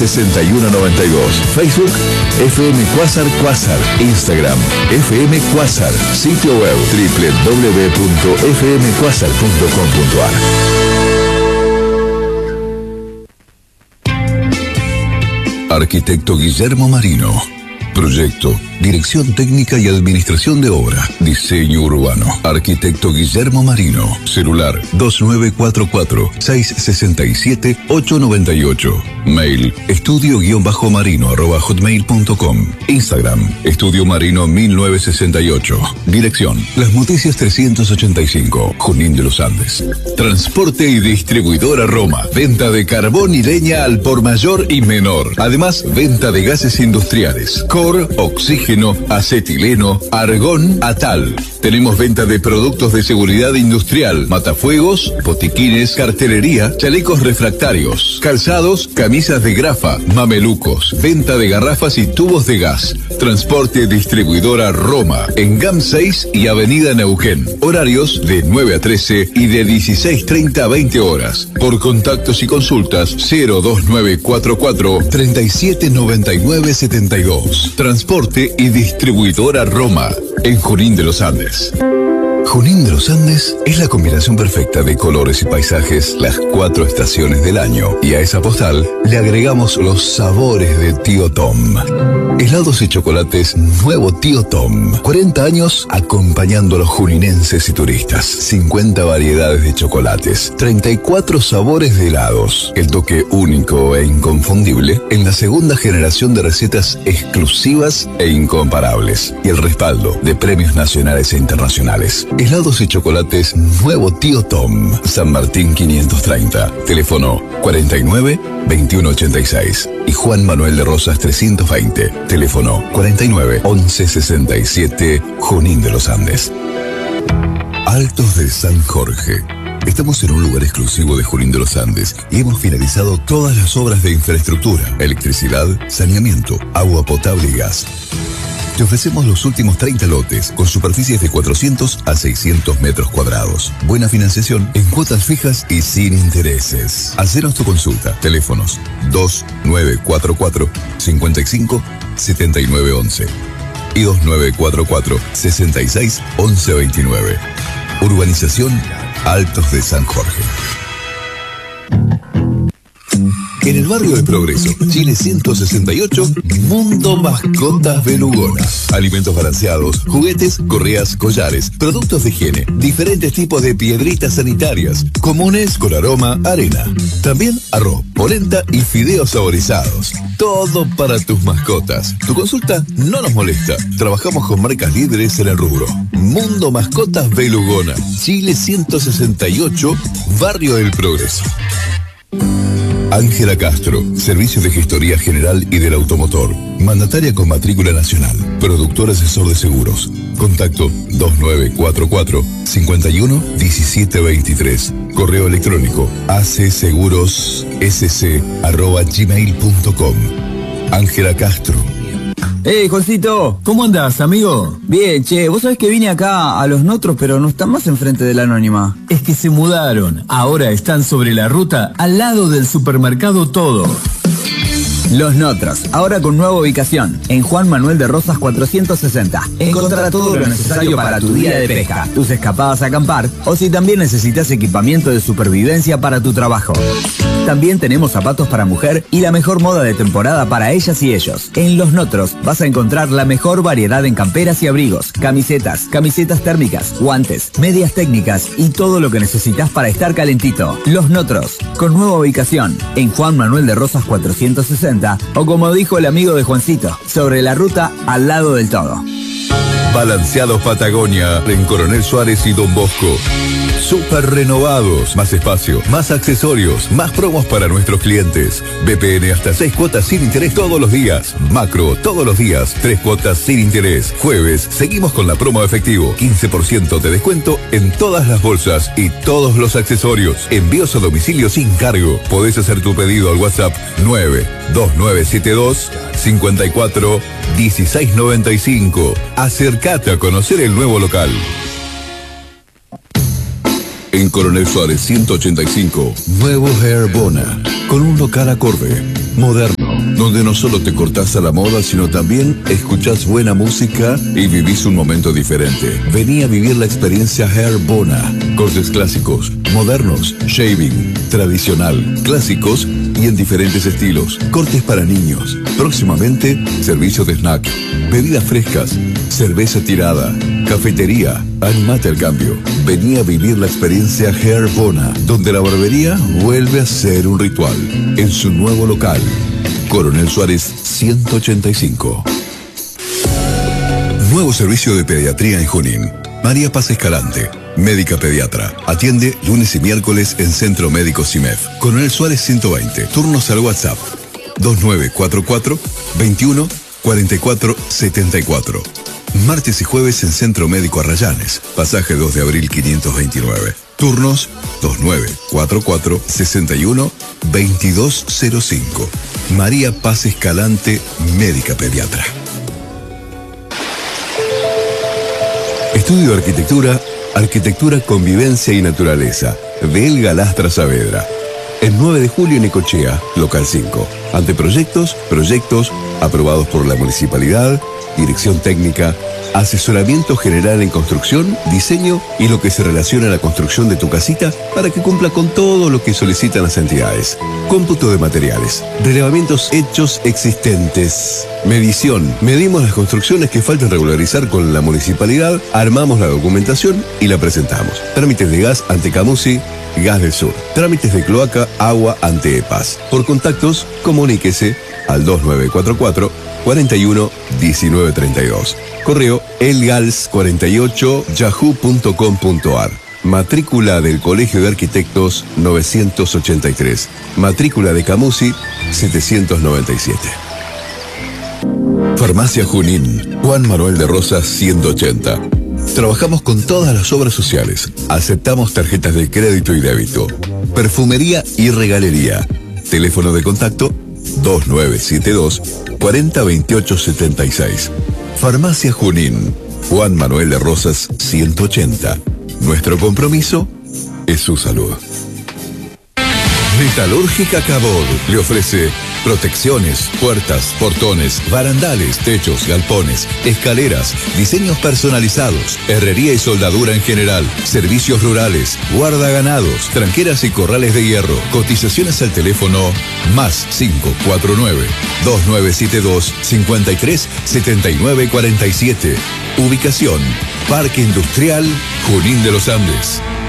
6192. Facebook FM Quasar Quasar. Instagram FM Quasar. Sitio web www.fmquasar.com.ar. Arquitecto Guillermo Marino. Proyecto, dirección técnica y administración de obra. Diseño urbano. Arquitecto Guillermo Marino. Celular 2944-667-898. Mail estudio-marino@hotmail.com. Instagram Estudio Marino 1968. Dirección Las Noticias 385, Junín de los Andes. Transporte y distribuidora Roma. Venta de carbón y leña al por mayor y menor. Además, venta de gases industriales. Oxígeno, acetileno, argón, atal. Tenemos venta de productos de seguridad industrial, matafuegos, botiquines, cartelería, chalecos refractarios, calzados, camisas de grafa, mamelucos, venta de garrafas y tubos de gas. Transporte distribuidora Roma, en GAM 6 y Avenida Neuquén. Horarios de 9 a 13 y de 16:30 a 20 horas. Por contactos y consultas 02944 379972. Transporte y distribuidora Roma, en Junín de los Andes. Junín de los Andes es la combinación perfecta de colores y paisajes, las 4 estaciones del año. Y a esa postal le agregamos los sabores de Tío Tom. Helados y chocolates Nuevo Tío Tom. 40 años acompañando a los juninenses y turistas. 50 variedades de chocolates. 34 sabores de helados. El toque único e inconfundible en la segunda generación de recetas exclusivas e incomparables. Y el respaldo de premios nacionales e internacionales. Helados y chocolates Nuevo Tío Tom. San Martín 530. Teléfono 49 2186. Y Juan Manuel de Rosas 320. Teléfono 49 1167. Junín de los Andes. Altos de San Jorge. Estamos en un lugar exclusivo de Junín de los Andes y hemos finalizado todas las obras de infraestructura, electricidad, saneamiento, agua potable y gas. Te ofrecemos los últimos 30 lotes con superficies de 400 a 600 metros cuadrados. Buena financiación en cuotas fijas y sin intereses. Hacenos tu consulta. Teléfonos 2944 55 7911 y 2944 66 1129. Urbanización Altos de San Jorge. En el barrio de Progreso, Chile 168, Mundo Mascotas Belugona. Alimentos balanceados, juguetes, correas, collares, productos de higiene, diferentes tipos de piedritas sanitarias, comunes con aroma arena. También arroz, polenta y fideos saborizados. Todo para tus mascotas. Tu consulta no nos molesta. Trabajamos con marcas líderes en el rubro. Mundo Mascotas Belugona, Chile 168, Barrio del Progreso. Ángela Castro, Servicio de Gestoría General y del Automotor. Mandataria con matrícula nacional. Productor asesor de seguros. Contacto 2944 51 1723. Correo electrónico acsegurossc@gmail.com. Ángela Castro. Hey, Juancito, ¿cómo andás, amigo? Bien, che, vos sabés que vine acá a Los Notros, pero no están más enfrente de la Anónima. Es que se mudaron, ahora están sobre la ruta, al lado del supermercado Todo. Los Notros, ahora con nueva ubicación, en Juan Manuel de Rosas 460. Encontrará todo lo necesario para tu día de pesca, tus escapadas a acampar, o si también necesitas equipamiento de supervivencia para tu trabajo. También tenemos zapatos para mujer y la mejor moda de temporada para ellas y ellos. En Los Notros vas a encontrar la mejor variedad en camperas y abrigos, camisetas, camisetas térmicas, guantes, medias técnicas y todo lo que necesitas para estar calentito. Los Notros, con nueva ubicación, en Juan Manuel de Rosas 460, o como dijo el amigo de Juancito, sobre la ruta al lado del todo. Balanceados Patagonia, en Coronel Suárez y Don Bosco. Super renovados, más espacio, más accesorios, más promos para nuestros clientes. BPN hasta 6 cuotas sin interés todos los días. Macro todos los días, 3 cuotas sin interés. Jueves, seguimos con la promo efectivo. 15% de descuento en todas las bolsas y todos los accesorios. Envíos a domicilio sin cargo. Podés hacer tu pedido al WhatsApp 92972 54 1695. Acércate a conocer el nuevo local. En Coronel Suárez 185, nuevo Hair Bona, con un local acorde, moderno, donde no solo te cortás a la moda, sino también escuchás buena música y vivís un momento diferente. Vení a vivir la experiencia Hair Bona. Cortes clásicos, modernos, shaving, tradicional, clásicos y en diferentes estilos. Cortes para niños. Próximamente, servicio de snack, bebidas frescas, cerveza tirada, cafetería. Animate al cambio. Vení a vivir la experiencia Hair Bona, donde la barbería vuelve a ser un ritual. En su nuevo local, Coronel Suárez 185. Nuevo servicio de pediatría en Junín. María Paz Escalante, médica pediatra. Atiende lunes y miércoles en Centro Médico CIMEF. Coronel Suárez 120. Turnos al WhatsApp 2944 21 44 74. Martes y jueves en Centro Médico Arrayanes. Pasaje 2 de abril 529. Turnos 2944 61 2205. María Paz Escalante, médica pediatra. Estudio de Arquitectura, Arquitectura, Convivencia y Naturaleza, de El Galastra Saavedra. El 9 de julio en Necochea, local 5. Anteproyectos, proyectos, aprobados por la Municipalidad, Dirección Técnica, asesoramiento general en construcción, diseño y lo que se relaciona a la construcción de tu casita para que cumpla con todo lo que solicitan las entidades. Cómputo de materiales, relevamientos hechos existentes, medición, medimos las construcciones que faltan regularizar con la municipalidad, armamos la documentación y la presentamos. Trámites de gas ante Camusi, Gas del Sur. Trámites de cloaca, agua ante EPAS. Por contactos, comuníquese al 2944 41 19 32. Correo elgals48yahoo.com.ar. Matrícula del Colegio de Arquitectos 983. Matrícula de Camusi 797. Farmacia Junín, Juan Manuel de Rosas 180. Trabajamos con todas las obras sociales. Aceptamos tarjetas de crédito y débito. Perfumería y regalería. Teléfono de contacto 2972 40 28 76. Farmacia Junín, Juan Manuel de Rosas 180. Nuestro compromiso es su salud. Metalúrgica Cabot le ofrece protecciones, puertas, portones, barandales, techos, galpones, escaleras, diseños personalizados, herrería y soldadura en general, servicios rurales, guardaganados, tranqueras y corrales de hierro. Cotizaciones al teléfono más 549-2972-537947. Ubicación: Parque Industrial Junín de los Andes.